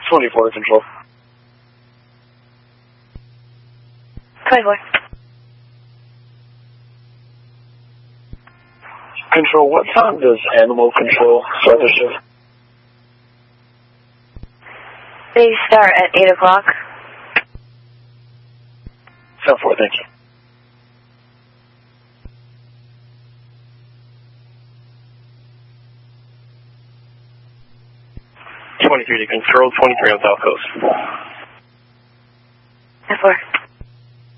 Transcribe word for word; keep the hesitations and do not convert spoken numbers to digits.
twenty-four, control. twenty-four. Control, what time does Animal Control start the shift? They start at eight o'clock. ten four, thank you. twenty-three to control, twenty-three on South Coast. ten four.